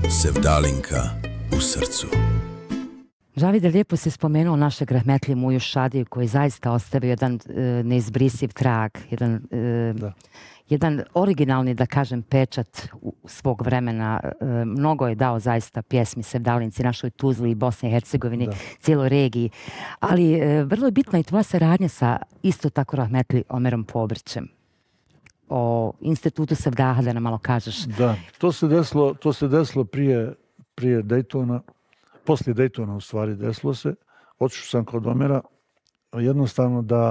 Sevdalinka u srcu. Žavide, lijepo si spomenuo našeg rahmetlije Muju Šadiju koji zaista ostavio jedan neizbrisiv trag, jedan originalni, da kažem, pečat svog vremena. Mnogo je dao zaista pjesmi Sevdalinci, našoj Tuzli i Bosni i Hercegovini, cijeloj regiji. Ali vrlo je bitna i tvoja saradnja sa isto tako rahmetli Omerom Pobrićem. O institutu Sevdaha da nam malo kažeš. Da, to se desilo prije Dejtona, poslije Dejtona u stvari desilo se. Otišao sam kod Omera jednostavno da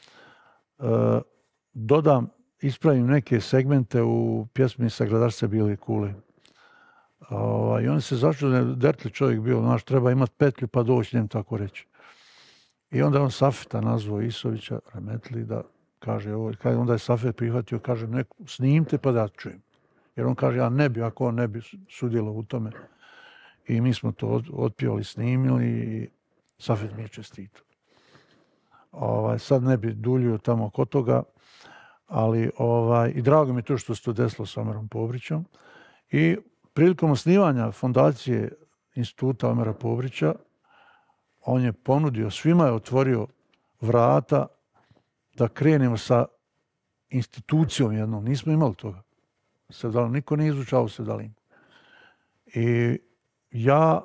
dodam, ispravim neke segmente u pjesmi Sagradarstva Bijele kule. I on se začudio, dertli čovjek bio, znaš, treba imati petlju pa doći njem tako reći. I onda on Safeta nazvao Isovića, rahmetli, da kaže ovo, onda je Safet prihvatio, kaže, snimite pa da čujem. Jer on kaže, ja ne bi, ako on ne bi sudjelovao u tome. I mi smo to otpjevali, snimili i Safet mi je čestitao. Sad ne bi duljio tamo oko toga, ali i drago mi je to što se to desilo s Omerom Pobrićem. I prilikom osnivanja fondacije instituta Omera Pobrića, on je ponudio, svima je otvorio vrata da krenemo sa institucijom jednom. Nismo imali toga. Niko nije izučao Sevdalinku. I ja,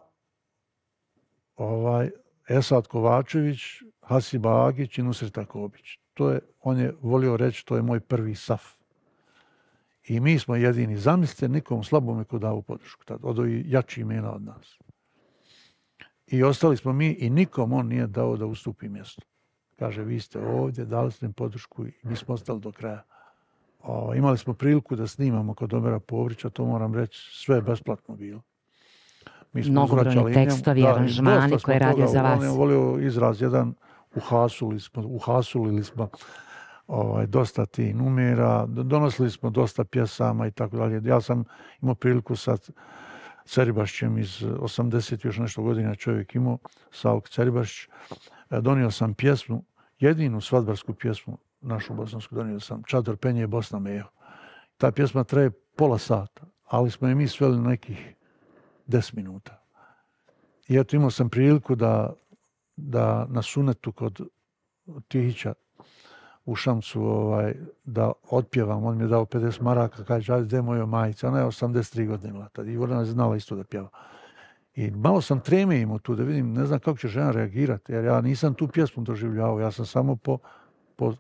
Esad Kovačević, Hasiba Agić i Nusret Akobić. On je volio reći, to je moj prvi saf. I mi smo jedini. Zamislite, nikom slabome ko dao podršku tad, od ovih jačih imena od nas. I ostali smo mi i nikom on nije dao da ustupi mjesto. Kaže, vi ste ovdje, dali ste im podršku i mi smo ostali do kraja. Imali smo priliku da snimamo kod Omera Pobrića, to moram reći, sve je besplatno bilo. Mnogobrojni tekstovi, aranžmani koje je radio za vas. On je volio izraz jedan, uhasulili smo dosta tih numera, donosili smo dosta pjesama i tako dalje. Ja sam imao priliku sa Ceribašćem iz 80 još nešto godina čovjek imao, Salk Ceribašć. Donio sam pjesmu, jedinu svadbarsku pjesmu, našu bosansku, donio sam Čador penje Bosna mejo. Ta pjesma traje pola sata, ali smo je mi sveli na nekih 10 minuta. I eto imao sam priliku da na sunetu kod Tihića u Šamcu da otpjevam. On mi je dao 50 maraka, kaže, ajde, gdje je moja majica? Ona je 83 godine imala tad i ona je znala isto da pjeva. I malo sam treme imao tu da vidim, ne znam kako će žena reagirati, jer ja nisam tu pjesmu doživljavao, ja sam samo po